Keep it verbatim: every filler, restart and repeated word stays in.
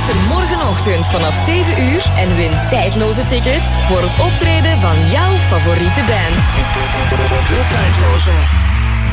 Luister morgenochtend vanaf zeven uur en win tijdloze tickets voor het optreden van jouw favoriete band. De tijdloze.